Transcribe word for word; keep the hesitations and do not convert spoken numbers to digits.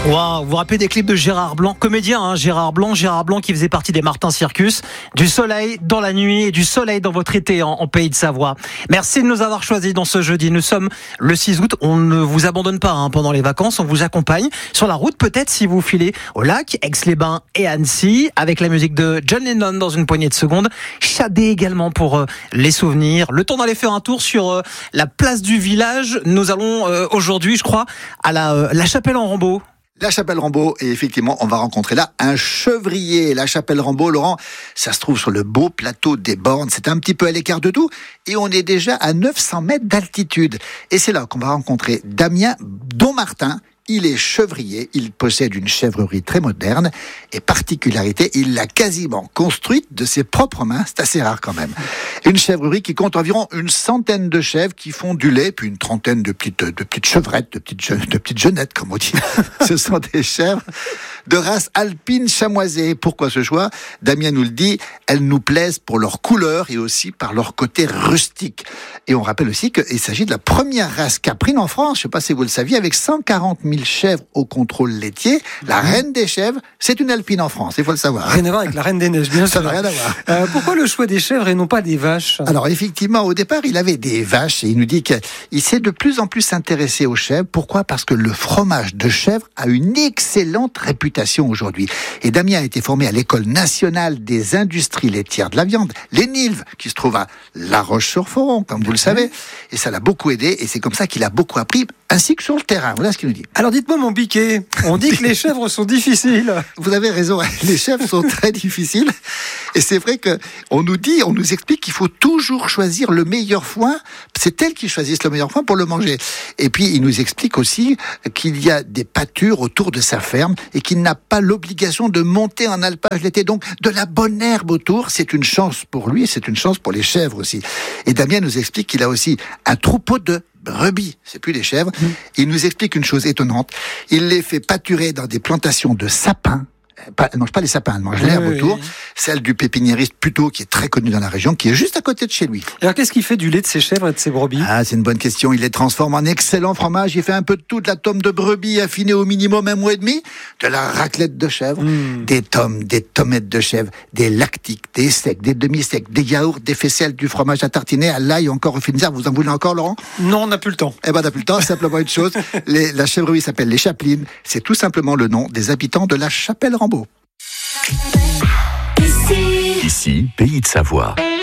Wow, vous vous rappelez des clips de Gérard Blanc, comédien, hein, Gérard Blanc, Gérard Blanc qui faisait partie des Martin Circus, du soleil dans la nuit et du soleil dans votre été en, en Pays de Savoie. Merci de nous avoir choisis dans ce jeudi. Nous sommes le six août. On ne vous abandonne pas hein, pendant les vacances. On vous accompagne sur la route, peut-être si vous filez au lac, Aix-les-Bains et Annecy, avec la musique de John Lennon dans une poignée de secondes. Shadé également pour euh, les souvenirs. Le temps d'aller faire un tour sur euh, la place du village. Nous allons euh, aujourd'hui, je crois, à la, euh, la Chapelle-en-Rambaud. La Chapelle-Rambaud, et effectivement, on va rencontrer là un chevrier. La Chapelle-Rambaud, Laurent, ça se trouve sur le beau plateau des Bornes. C'est un petit peu à l'écart de tout, et on est déjà à neuf cents mètres d'altitude. Et c'est là qu'on va rencontrer Damien Donmartin. Il est chevrier, il possède une chèvrerie très moderne, et particularité, il l'a quasiment construite de ses propres mains, c'est assez rare quand même. Une chèvrerie qui compte environ une centaine de chèvres qui font du lait, puis une trentaine de petites, de petites chevrettes, de petites, de petites jeunettes, comme on dit. Ce sont des chèvres de race alpine chamoisée. Pourquoi ce choix ? Damien nous le dit, elles nous plaisent pour leur couleur et aussi par leur côté rustique. Et on rappelle aussi qu'il s'agit de la première race caprine en France, je ne sais pas si vous le saviez, avec cent quarante mille chèvres au contrôle laitier. La reine des chèvres, c'est une alpine en France, il faut le savoir. Rien à voir avec la reine des neiges, bien sûr. Ça n'a rien à voir. Euh, pourquoi le choix des chèvres et non pas des vaches ? Alors effectivement, au départ, il avait des vaches et il nous dit qu'il s'est de plus en plus s'intéresser aux chèvres. Pourquoi ? Parce que le fromage de chèvre a une excellente réputation aujourd'hui. Et Damien a été formé à l'École nationale des industries laitières de la viande, l'ENILV, qui se trouve à La Roche-sur-Foron, comme vous le savez. Et ça l'a beaucoup aidé et c'est comme ça qu'il a beaucoup appris, ainsi que sur le terrain. Voilà ce qu'il nous dit. Alors dites-moi mon biquet, on dit que les chèvres sont difficiles. Vous avez raison, les chèvres sont très difficiles. Et c'est vrai que on nous dit, on nous explique qu'il faut toujours choisir le meilleur foin. C'est elles qui choisissent le meilleur foin pour le manger. Et puis il nous explique aussi qu'il y a des pâtures autour de sa ferme et qu'il n'a pas l'obligation de monter en alpage l'été. Donc de la bonne herbe autour, c'est une chance pour lui, c'est une chance pour les chèvres aussi. Et Damien nous explique qu'il a aussi un troupeau de brebis, c'est plus des chèvres. Mmh. Il nous explique une chose étonnante. Il les fait pâturer dans des plantations de sapins. Pas, non, pas les sapins, mange oui, l'herbe oui, autour. Oui. Celle du pépiniériste Puteau, qui est très connu dans la région, qui est juste à côté de chez lui. Alors, qu'est-ce qu'il fait du lait de ses chèvres et de ses brebis ? Ah, c'est une bonne question. Il les transforme en excellent fromage. Il fait un peu de tout, de la tome de brebis affinée au minimum un mois et demi, de la raclette de chèvre, mmh. des tomes, des tomettes de chèvre, des lactiques, des secs, des demi-secs, des yaourts, des faisselles, du fromage à tartiner, à l'ail, encore au finisseur. Vous en voulez encore, Laurent ? Non, on n'a plus le temps. Eh ben, on n'a plus le temps. Simplement une chose. Les, la chèvrerie s'appelle les Chapelines. C'est tout simplement le nom des habitants de la Chapelle-Rambaud. Ici, Ici, Pays de Savoie.